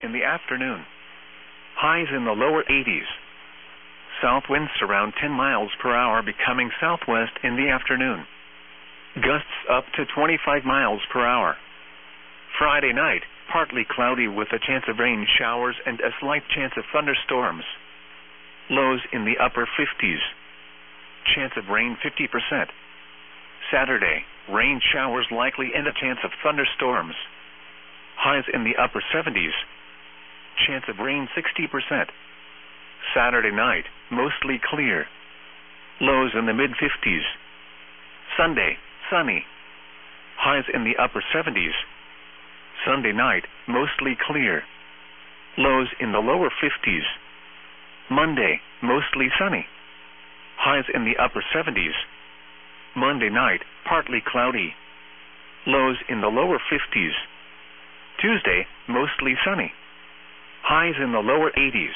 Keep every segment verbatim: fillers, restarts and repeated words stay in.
in the afternoon. Highs in the lower eighties. South winds around ten miles per hour becoming southwest in the afternoon. Gusts up to twenty-five miles per hour. Friday night, partly cloudy with a chance of rain showers and a slight chance of thunderstorms. Lows in the upper fifties. Chance of rain fifty percent. Saturday, rain showers likely and a chance of thunderstorms. Highs in the upper seventies. Chance of rain sixty percent. Saturday night, mostly clear. Lows in the mid-fifties. Sunday, sunny. Highs in the upper seventies. Sunday night, mostly clear. Lows in the lower fifties. Monday, mostly sunny. Highs in the upper seventies. Monday night, partly cloudy. Lows in the lower fifties. Tuesday, mostly sunny. Highs in the lower eighties.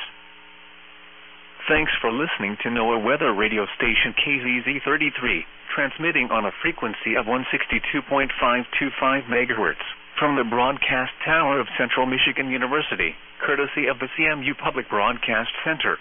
Thanks for listening to NOAA Weather Radio Station K Z Z thirty-three, transmitting on a frequency of one sixty-two point five two five megahertz from the broadcast tower of Central Michigan University, courtesy of the C M U Public Broadcast Center.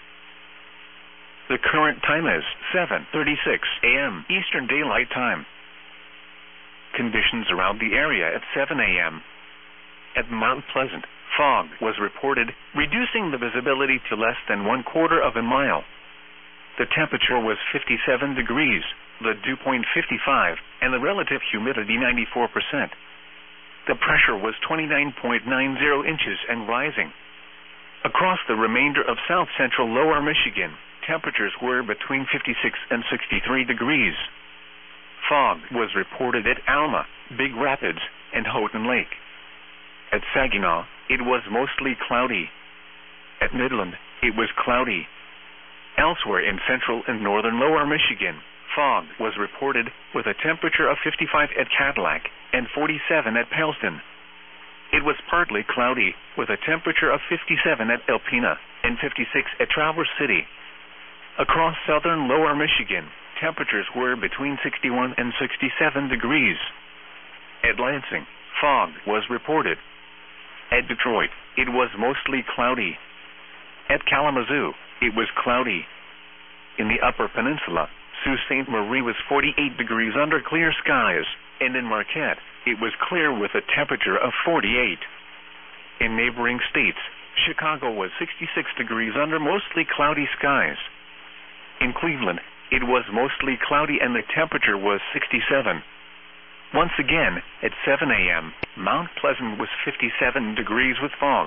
The current time is seven thirty-six a m Eastern Daylight Time. Conditions around the area at seven a m At Mount Pleasant, fog was reported, reducing the visibility to less than one quarter of a mile. The temperature was fifty-seven degrees, the dew point fifty-five, and the relative humidity ninety-four percent. The pressure was twenty-nine point nine zero inches and rising. Across the remainder of south-central lower Michigan, temperatures were between fifty-six and sixty-three degrees. Fog was reported at Alma, Big Rapids, and Houghton Lake. At Saginaw, it was mostly cloudy. At Midland, it was cloudy. Elsewhere in central and northern lower Michigan, fog was reported with a temperature of fifty-five at Cadillac and forty-seven at Pellston. It was partly cloudy with a temperature of fifty-seven at Alpena and fifty-six at Traverse City. Across southern lower Michigan, temperatures were between sixty-one and sixty-seven degrees. At Lansing, fog was reported. At Detroit, it was mostly cloudy. At Kalamazoo, it was cloudy. In the Upper Peninsula, Sault Ste. Marie was forty-eight degrees under clear skies, and in Marquette, it was clear with a temperature of forty-eight. In neighboring states, Chicago was sixty-six degrees under mostly cloudy skies. In Cleveland, it was mostly cloudy and the temperature was sixty-seven. Once again, at seven a m, Mount Pleasant was fifty-seven degrees with fog.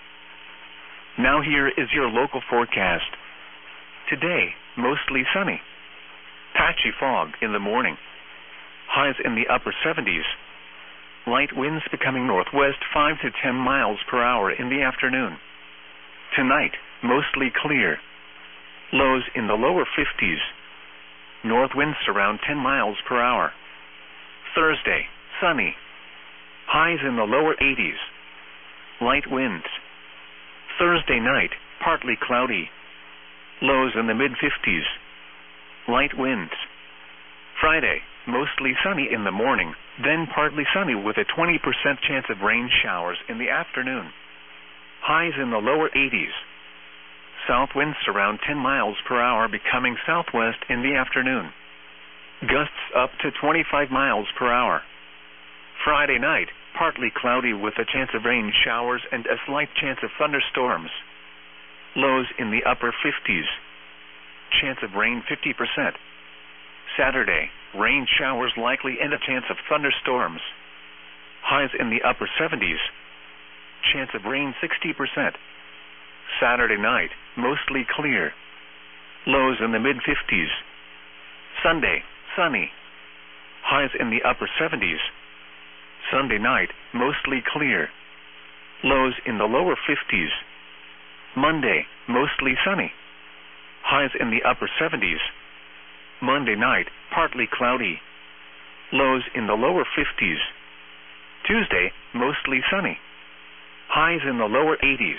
Now here is your local forecast. Today, mostly sunny. Patchy fog in the morning. Highs in the upper seventies. Light winds becoming northwest five to ten miles per hour in the afternoon. Tonight, mostly clear. Lows in the lower fifties. North winds around ten miles per hour. Thursday, sunny. Highs in the lower eighties. Light winds. Thursday night, partly cloudy. Lows in the mid-fifties. Light winds. Friday, mostly sunny in the morning, then partly sunny with a twenty percent chance of rain showers in the afternoon. Highs in the lower eighties. South winds around ten miles per hour becoming southwest in the afternoon. Gusts up to twenty-five miles per hour. Friday night, partly cloudy with a chance of rain showers and a slight chance of thunderstorms. Lows in the upper fifties. Chance of rain fifty percent. Saturday, rain showers likely and a chance of thunderstorms. Highs in the upper seventies. Chance of rain sixty percent. Saturday night, mostly clear. Lows in the mid-fifties. Sunday, sunny. Highs in the upper seventies. Sunday night, mostly clear. Lows in the lower fifties. Monday, mostly sunny. Highs in the upper seventies. Monday night, partly cloudy. Lows in the lower fifties. Tuesday, mostly sunny. Highs in the lower eighties.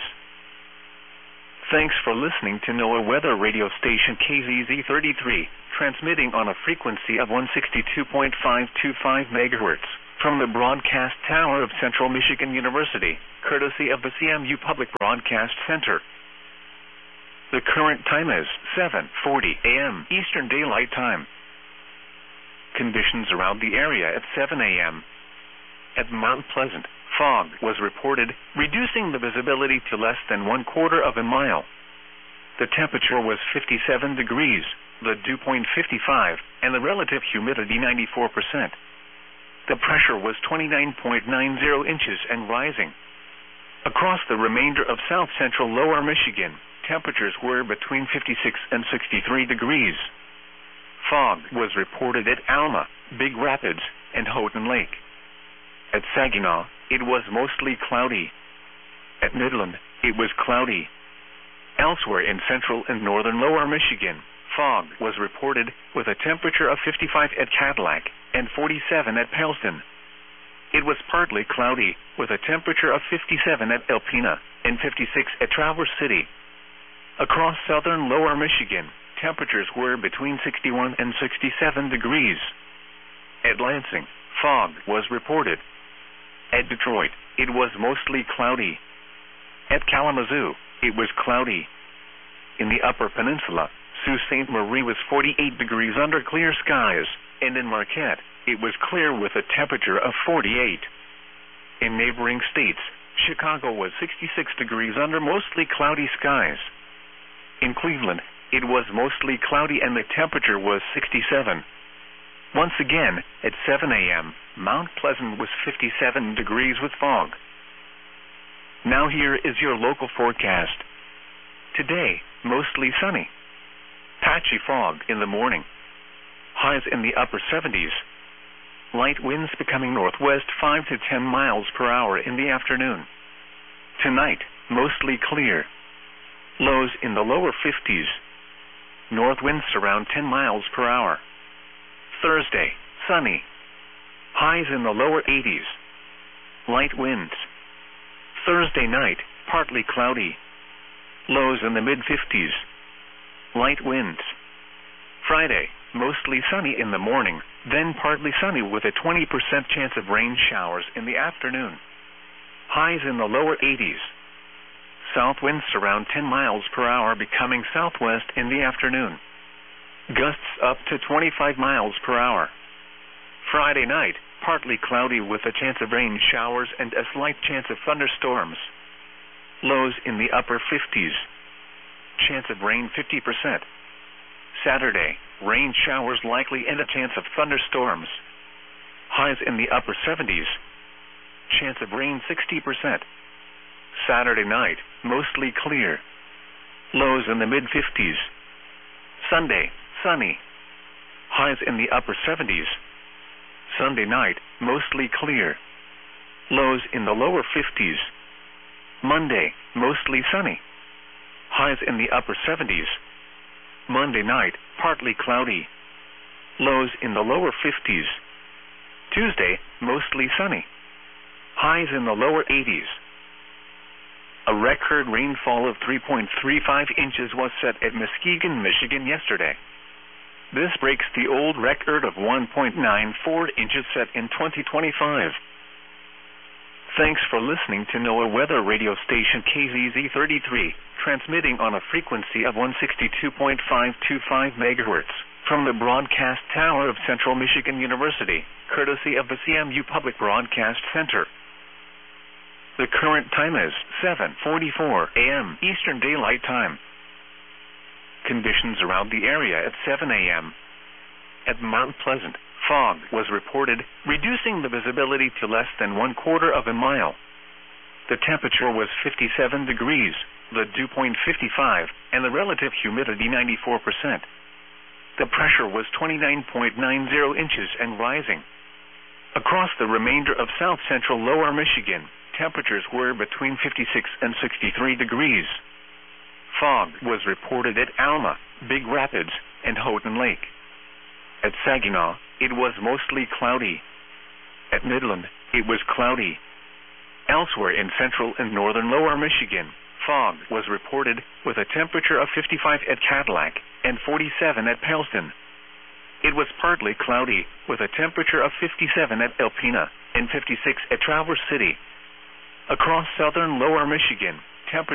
Thanks for listening to NOAA Weather Radio Station K Z Z thirty-three, transmitting on a frequency of one sixty-two point five two five megahertz from the broadcast tower of Central Michigan University, courtesy of the C M U Public Broadcast Center. The current time is seven forty a m Eastern Daylight Time. Conditions around the area at seven a m At Mount Pleasant, fog was reported, reducing the visibility to less than one quarter of a mile. The temperature was fifty-seven degrees, the dew point fifty-five, and the relative humidity ninety-four percent. The pressure was twenty-nine point nine zero inches and rising. Across the remainder of south central lower Michigan, temperatures were between fifty-six and sixty-three degrees. Fog was reported at Alma, Big Rapids, and Houghton Lake. At Saginaw, it was mostly cloudy. At Midland, it was cloudy. Elsewhere in central and northern lower Michigan, fog was reported with a temperature of fifty-five at Cadillac and forty-seven at Paleston. It was partly cloudy with a temperature of fifty-seven at Alpena and fifty-six at Traverse City. Across southern lower Michigan, temperatures were between sixty-one and sixty-seven degrees. At Lansing, fog was reported. At Detroit, it was mostly cloudy. At Kalamazoo, it was cloudy. In the Upper Peninsula, Sault Ste. Marie was forty-eight degrees under clear skies, and in Marquette, it was clear with a temperature of forty-eight. In neighboring states, Chicago was sixty-six degrees under mostly cloudy skies. In Cleveland, it was mostly cloudy and the temperature was sixty-seven. Once again, at seven a m, Mount Pleasant was fifty-seven degrees with fog. Now here is your local forecast. Today, mostly sunny. Patchy fog in the morning. Highs in the upper seventies. Light winds becoming northwest five to ten miles per hour in the afternoon. Tonight, mostly clear. Lows in the lower fifties. North winds around ten miles per hour. Thursday, sunny. Highs in the lower eighties. Light winds. Thursday night, partly cloudy. Lows in the mid-fifties. Light winds. Friday, mostly sunny in the morning, then partly sunny with a twenty percent chance of rain showers in the afternoon. Highs in the lower eighties. South winds around ten miles per hour becoming southwest in the afternoon. Gusts up to twenty-five miles per hour. Friday night, partly cloudy with a chance of rain showers and a slight chance of thunderstorms. Lows in the upper fifties. Chance of rain fifty percent. Saturday, rain showers likely and a chance of thunderstorms. Highs in the upper seventies. Chance of rain sixty percent. Saturday night, mostly clear. Lows in the mid-fifties. Sunday, sunny. Highs in the upper seventies. Sunday night, mostly clear. Lows in the lower fifties. Monday, mostly sunny. Highs in the upper seventies. Monday night, partly cloudy. Lows in the lower fifties. Tuesday, mostly sunny. Highs in the lower eighties. A record rainfall of three point three five inches was set at Muskegon, Michigan yesterday. This breaks the old record of one point nine four inches set in twenty twenty-five. Thanks for listening to NOAA Weather Radio Station K Z Z thirty-three, transmitting on a frequency of one sixty-two point five two five megahertz from the broadcast tower of Central Michigan University, courtesy of the C M U Public Broadcast Center. The current time is seven forty-four a m Eastern Daylight Time. Conditions around the area at seven a m At Mount Pleasant, fog was reported, reducing the visibility to less than one quarter of a mile. The temperature was fifty-seven degrees, the dew point fifty-five, and the relative humidity ninety-four percent. The pressure was twenty-nine point nine zero inches and rising. Across the remainder of south central lower Michigan, temperatures were between fifty-six and sixty-three degrees. Fog was reported at Alma, Big Rapids, and Houghton Lake. At Saginaw, it was mostly cloudy. At Midland, it was cloudy. Elsewhere in central and northern lower Michigan, fog was reported with a temperature of fifty-five at Cadillac and forty-seven at Paleston. it was partly cloudy, with a temperature of fifty-seven at Alpena and fifty-six at Traverse City. Across southern lower Michigan,